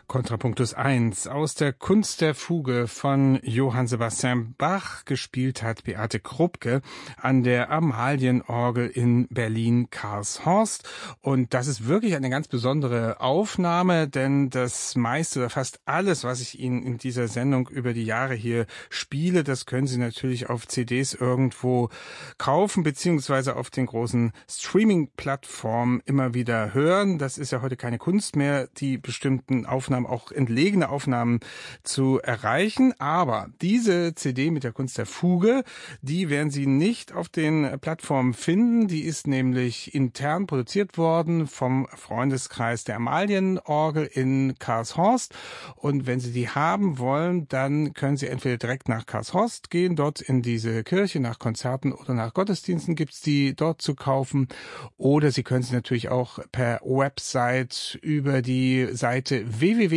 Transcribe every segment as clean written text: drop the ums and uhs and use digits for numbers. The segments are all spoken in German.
Kontrapunktus 1 aus der Kunst der Fuge von Johann Sebastian Bach, gespielt hat Beate Krupke an der Amalienorgel in Berlin-Karlshorst. Und das ist wirklich eine ganz besondere Aufnahme, denn das meiste oder fast alles, was ich Ihnen in dieser Sendung über die Jahre hier spiele, das können Sie natürlich auf CDs irgendwo kaufen, beziehungsweise auf den großen Streaming-Plattformen immer wieder hören. Das ist ja heute keine Kunst mehr, die bestimmten Aufnahmen, auch entlegene Aufnahmen zu erreichen. Aber diese CD mit der Kunst der Fuge, die werden Sie nicht auf den Plattformen finden. Die ist nämlich intern produziert worden vom Freundeskreis der Amalienorgel in Karlshorst. Und wenn Sie die haben wollen, dann können Sie entweder direkt nach Karlshorst gehen, dort in diese Kirche, nach Konzerten oder nach Gottesdiensten gibt's die dort zu kaufen. Oder Sie können sie natürlich auch per Website über die Seite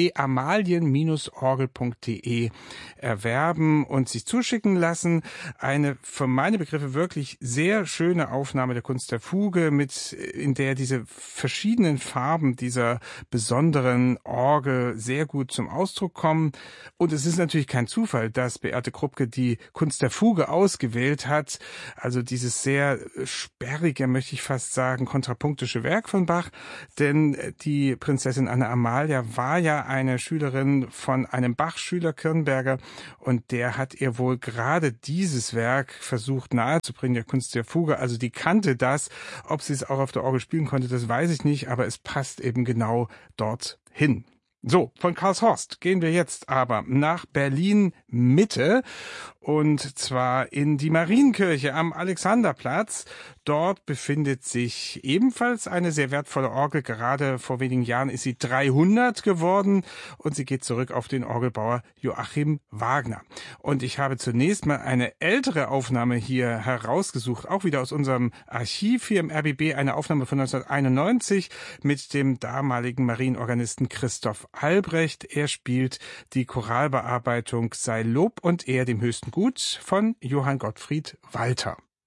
www.amalien-orgel.de erwerben und sich zuschicken lassen. Eine für meine Begriffe wirklich sehr schöne Aufnahme der Kunst der Fuge, in der diese verschiedenen Farben dieser besonderen Orgel sehr gut zum Ausdruck kommen. Und es ist natürlich kein Zufall, dass Beate Krupke die Kunst der Fuge ausgewählt hat. Also dieses sehr sperrige, möchte ich fast sagen, kontrapunktische Werk von Bach. Denn die Prinzessin Anna Amalia war ja eine Schülerin von einem Bach-Schüler, Kirnberger, und der hat ihr wohl gerade dieses Werk versucht nahezubringen, der Kunst der Fuge. Also die kannte das. Ob sie es auch auf der Orgel spielen konnte, das weiß ich nicht, aber es passt eben genau dorthin. So, von Karlshorst gehen wir jetzt aber nach Berlin-Mitte, und zwar in die Marienkirche am Alexanderplatz. Dort befindet sich ebenfalls eine sehr wertvolle Orgel. Gerade vor wenigen Jahren ist sie 300 geworden und sie geht zurück auf den Orgelbauer Joachim Wagner. Und ich habe zunächst mal eine ältere Aufnahme hier herausgesucht, auch wieder aus unserem Archiv hier im RBB, eine Aufnahme von 1991 mit dem damaligen Marienorganisten Christoph Albrecht. Er spielt die Choralbearbeitung Sei Lob und Ehr dem höchsten Gut von Johann Gottfried Walther.